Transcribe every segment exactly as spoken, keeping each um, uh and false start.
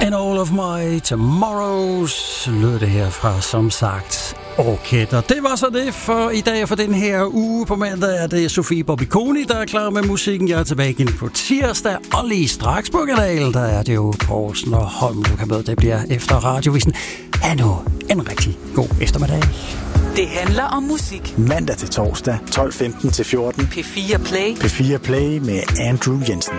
And all of my tomorrows lød det her fra, som sagt, Orket. Og det var så det for i dag, for den her uge. På mandag er det Sofie Bobby-Koni, der er klar med musikken. Jeg er tilbage igen på tirsdag, og lige straks på kanalen, der er det jo Poulsen og Holm, du kan møde. Det bliver efter Radiovisen. Ha' nu en rigtig god eftermiddag. Det handler om musik. Mandag til torsdag, tolv femten til fjorten. P fire Play. P fire Play med Andrew Jensen.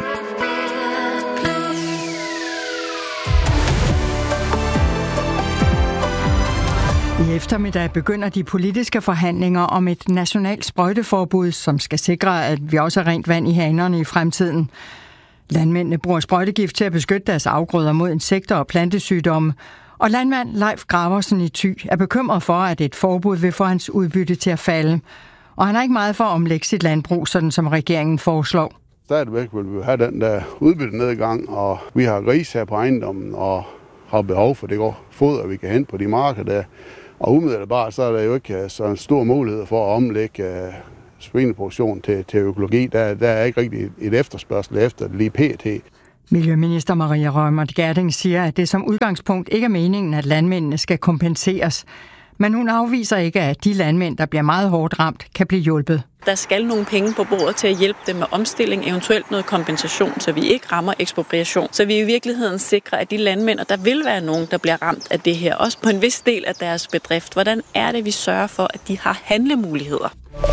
I eftermiddag begynder de politiske forhandlinger om et nationalt sprøjteforbud, som skal sikre, at vi også har rent vand i hanerne i fremtiden. Landmændene bruger sprøjtegift til at beskytte deres afgrøder mod insekter og plantesygdomme. Og landmand Leif Graversen i Thy er bekymret for, at et forbud vil få hans udbytte til at falde. Og han har ikke meget for at omlægge sit landbrug, sådan som regeringen foreslår. Stadigvæk vil vi have den der udbyttenedgang, og vi har gris her på ejendommen og har behov for det går foder, vi kan hente på de marker der. Og umiddelbart så er der jo ikke så en stor mulighed for at omlægge uh, svineproduktion til, til økologi. Der, der er ikke rigtig et efterspørgsel efter det lige pt. Miljøminister Maria Reumert Gjerding siger, at det som udgangspunkt ikke er meningen, at landmændene skal kompenseres. Men hun afviser ikke, at de landmænd, der bliver meget hårdt ramt, kan blive hjulpet. Der skal nogle penge på bordet til at hjælpe dem med omstilling, eventuelt noget kompensation, så vi ikke rammer ekspropriation. Så vi i virkeligheden sikrer, at de landmænd, og der vil være nogen, der bliver ramt af det her, også på en vis del af deres bedrift. Hvordan er det, vi sørger for, at de har handlemuligheder?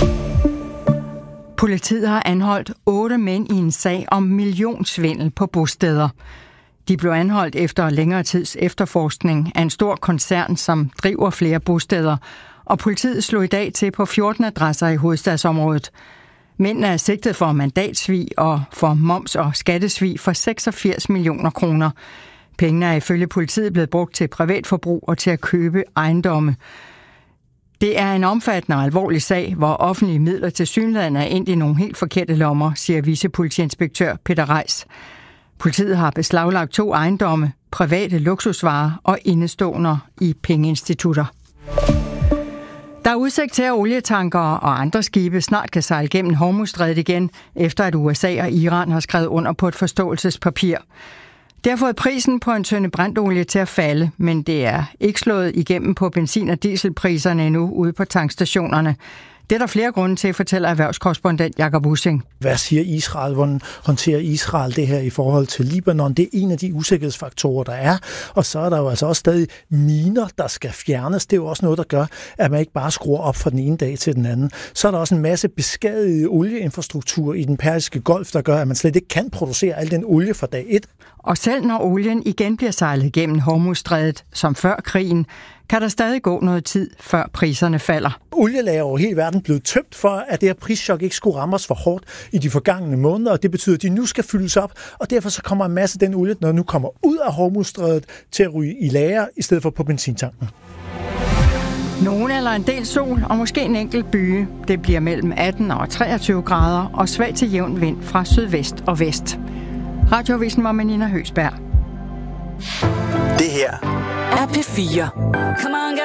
Politiet har anholdt otte mænd i en sag om millionsvindel på bosteder. De blev anholdt efter længere tids efterforskning af en stor koncern, som driver flere bosteder, og politiet slog i dag til på fjorten adresser i hovedstadsområdet. Mændene er sigtet for mandatsvig og for moms- og skattesvig for seksogfirs millioner kroner. Pengene er ifølge politiet blevet brugt til privatforbrug og til at købe ejendomme. Det er en omfattende og alvorlig sag, hvor offentlige midler til synligheden er endt i nogle helt forkerte lommer, siger vicepolitiinspektør Peter Reis. Politiet har beslaglagt to ejendomme, private luksusvarer og indeståender i pengeinstitutter. Der er udsigt til, at olietankere og andre skibe snart kan sejle gennem Hormuzstrædet igen, efter at U S A og Iran har skrevet under på et forståelsespapir. Det har fået prisen på en tønde brændolie til at falde, men det er ikke slået igennem på benzin- og dieselpriserne endnu ude på tankstationerne. Det er der flere grunde til, fortæller erhvervskorrespondent Jakob Ussing. Hvad siger Israel? Hvordan håndterer Israel det her i forhold til Libanon? Det er en af de usikkerhedsfaktorer, der er. Og så er der jo altså også stadig miner, der skal fjernes. Det er jo også noget, der gør, at man ikke bare skruer op fra den ene dag til den anden. Så er der også en masse beskadiget olieinfrastruktur i den Persiske Golf, der gør, at man slet ikke kan producere al den olie fra dag et. Og selv når olien igen bliver sejlet gennem Hormuzstrædet, som før krigen, kan der stadig gå noget tid, før priserne falder. Olielager over hele verden blev tømt for, at det her prischok ikke skulle ramme os for hårdt i de forgangne måneder, og det betyder, at de nu skal fyldes op, og derfor så kommer en masse af den olie, når nu kommer ud af Hormuzstrædet, til at ryge i lager, i stedet for på benzintanken. Nogen eller en del sol, og måske en enkelt byge. Det bliver mellem atten og treogtyve grader, og svag til jævn vind fra sydvest og vest. Radioavisen var med Nina Høgsberg. Det her er P fire.